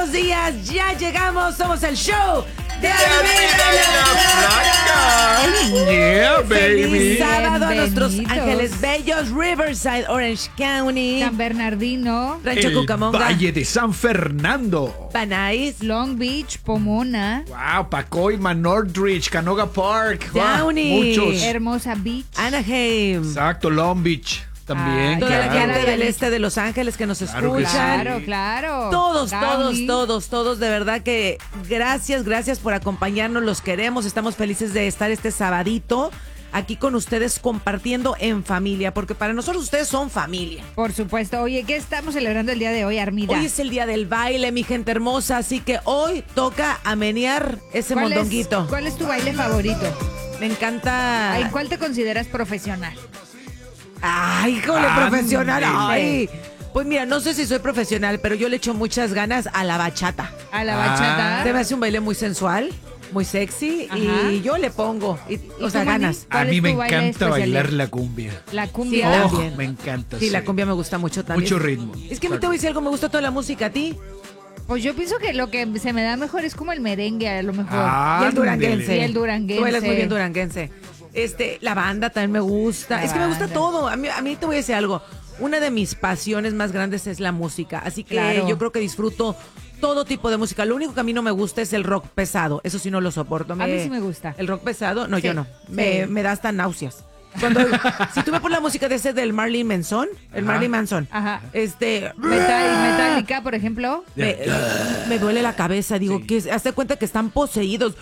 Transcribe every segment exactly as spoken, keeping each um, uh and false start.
buenos días. Ya llegamos, somos el show de Armida. Yeah, baby. Feliz sábado a nuestros Bienvenidos. ángeles bellos, Riverside, Orange County, San Bernardino, Rancho El Cucamonga, Valle de San Fernando. Panay, Long Beach, Pomona, Wow, Pacoima, Northridge, Canoga Park. Wow, Downey. muchos. Hermosa Beach. Anaheim. Exacto, Long Beach también. Ay, Toda la claro. gente del este de Los Ángeles que nos Claro que escuchan. Claro, claro. Todos, todos, Downey. todos, todos, de verdad que gracias, gracias por acompañarnos, los queremos, estamos felices de estar este sabadito aquí con ustedes compartiendo en familia, porque para nosotros ustedes son familia. Por supuesto. Oye, ¿qué estamos celebrando el día de hoy, Armida? Hoy es el día del baile, mi gente hermosa, así que hoy toca amenear ese ¿Cuál es- mondonguito. ¿Cuál es tu baile favorito? Me encanta. ¿En cuál te consideras profesional? Ay, híjole, Ándale. profesional. Ay. Pues mira, no sé si soy profesional, pero yo le echo muchas ganas a la bachata. ¿A la Ah. bachata? Se me hace un baile muy sensual, muy sexy, Ajá. y yo le pongo, y- o ¿Y sea, tú, Manny? ganas. A ¿Cuál mí es me tu baile encanta bailar especial? la cumbia. La Sí, cumbia. la- Oh, también. me encanta. Sí, la cumbia me gusta mucho también. Mucho ritmo. Es que a mí te voy a decir algo, me gusta toda la música, a ti. Pues yo pienso que lo que se me da mejor es como el merengue, a lo mejor. Ah, Y el duranguense. Y el duranguense. Tú bailas muy bien duranguense. Este, la banda también me gusta. La es que me gusta banda. todo. A mí, a mí te voy a decir algo. Una de mis pasiones más grandes es la música. Así que Claro. yo creo que disfruto todo tipo de música. Lo único que a mí no me gusta es el rock pesado. Eso sí no lo soporto. A mí sí me gusta. El rock pesado, no, Sí, yo no. sí. Me, me da hasta náuseas. Cuando, si tú me pones la música de ese del Marilyn Manson, el Ajá. Marilyn Manson, Ajá. este, Metal- Metallica, por ejemplo. me, me duele la cabeza, digo, Sí. que hazte cuenta que están poseídos.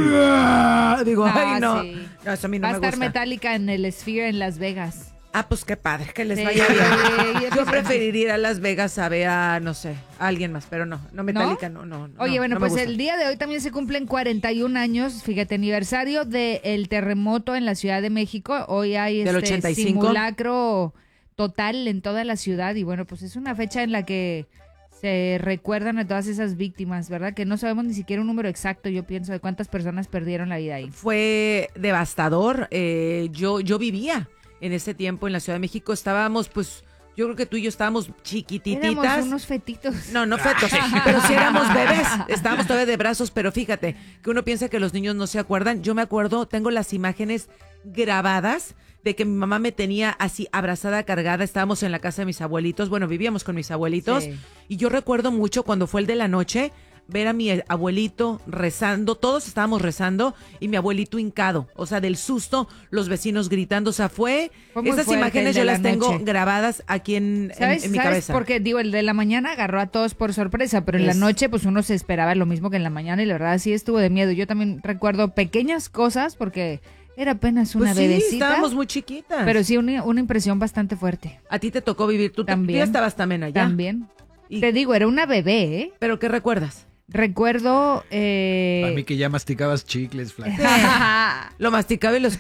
Digo, ay, no. sí. No, eso a mí no Va a me estar gusta. Metallica en el Sphere en Las Vegas. Ah, pues qué padre, que les Sí. vaya bien. Yo Yo pienso- preferiría ir a Las Vegas a ver a, no sé, a alguien más, pero no, no Metallica, no, no. no Oye, bueno, no me pues gusta. el día de hoy también se cumplen cuarenta y un años, fíjate, aniversario del terremoto en la Ciudad de México. Hoy hay ¿Del este ochenta y cinco? simulacro total en toda la ciudad y bueno, pues es una fecha en la que se recuerdan a todas esas víctimas, ¿verdad? Que no sabemos ni siquiera un número exacto, yo pienso, de cuántas personas perdieron la vida ahí. Fue devastador. eh, yo, yo vivía en ese tiempo en la Ciudad de México. Estábamos, pues, yo creo que tú y yo estábamos chiquititas. Éramos unos fetitos. No, no fetos, pero sí éramos bebés, estábamos todavía de brazos, pero fíjate, que uno piensa que los niños no se acuerdan. Yo me acuerdo, tengo las imágenes grabadas de que mi mamá me tenía así abrazada, cargada, estábamos en la casa de mis abuelitos, bueno, vivíamos con mis abuelitos, Sí. y yo recuerdo mucho cuando fue el de la noche, ver a mi abuelito rezando, todos estábamos rezando, y mi abuelito hincado, o sea, del susto, los vecinos gritando, o sea, fue, Fue muy esas fuerte el imágenes de yo la las tengo noche. grabadas aquí en, en- ¿Sabes, en mi ¿sabes cabeza. Porque digo, el de la mañana agarró a todos por sorpresa, pero en la Es- noche pues uno se esperaba lo mismo que en la mañana y la verdad sí estuvo de miedo. Yo también recuerdo pequeñas cosas porque era apenas una Pues sí, bebecita, estábamos muy chiquitas. pero sí una, una impresión bastante fuerte. A ti te tocó vivir, tú, te- tú También. ya estabas también allá. También. Y- Te digo, era una bebé, ¿eh? ¿Pero qué recuerdas? Recuerdo... Eh... Para mí que ya masticabas chicles, flaca. Lo masticaba y lo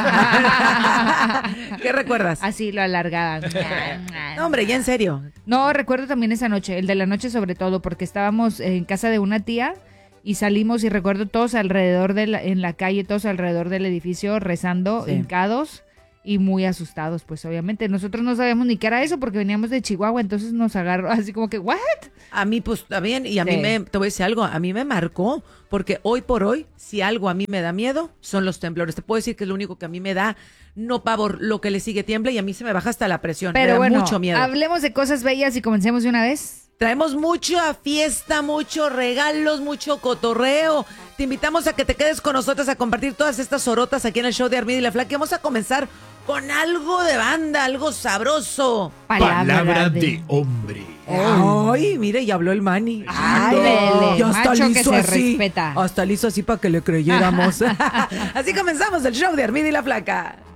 escupía. ¿Qué recuerdas? Así lo alargaban. No, hombre, ya en serio. No, recuerdo también esa noche, el de la noche sobre todo, porque estábamos en casa de una tía y salimos y recuerdo todos alrededor de la, en la calle, todos alrededor del edificio rezando, Sí. hincados y muy asustados, pues obviamente. Nosotros no sabíamos ni qué era eso porque veníamos de Chihuahua, entonces nos agarró así como que, ¿what? A mí, pues, está bien. Y a Sí. mí me, te voy a decir algo, a mí me marcó. Porque hoy por hoy, si algo a mí me da miedo, son los temblores. Te puedo decir que es lo único que a mí me da, no pavor, lo que le sigue tiembla y a mí se me baja hasta la presión. me Pero da bueno, mucho miedo. hablemos de cosas bellas y comencemos de una vez. Traemos mucha fiesta, muchos regalos, mucho cotorreo. Te invitamos a que te quedes con nosotros a compartir todas estas sorotas aquí en el show de Armida y la Flaca. Vamos a comenzar con algo de banda, algo sabroso. Palabra de hombre. Ay, mire, y habló el Manny. Ándele, y hasta macho le que hizo se así. respeta. Hasta le hizo así para que le creyéramos. Así comenzamos el show de Armida y la Flaca.